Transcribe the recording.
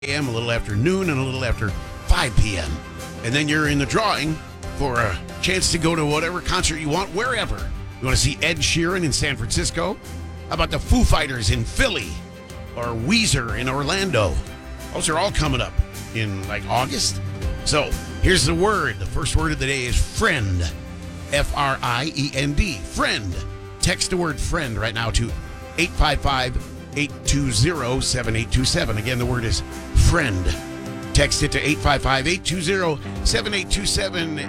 a.m., a little after noon, and a little after 5 p.m. And then you're in the drawing for a chance to go to whatever concert you want, wherever. You want to see Ed Sheeran in San Francisco? How about the Foo Fighters in Philly? Or Weezer in Orlando? Those are all coming up in like August. So here's the word. The first word of the day is friend. F-R-I-E-N-D. Friend. Text the word friend right now to 855-820-7827. Again, the word is friend. Text it to 855-820-7827.